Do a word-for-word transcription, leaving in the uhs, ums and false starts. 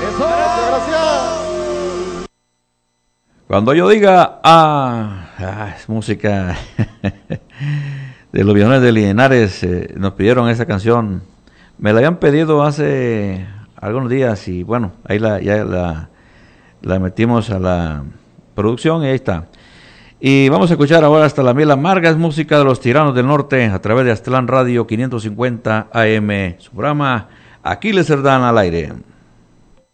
Eso. Gracias, gracias. Cuando yo diga, ah, ah es música de los Viejones de Linares, eh, nos pidieron esa canción. Me la habían pedido hace algunos días y bueno, ahí la, ya la, la metimos a la producción y ahí está. Y vamos a escuchar ahora Hasta la Miel Amarga, es música de los Tiranos del Norte a través de Aztlán Radio quinientos cincuenta A M, su programa Aquiles Cerdán al aire.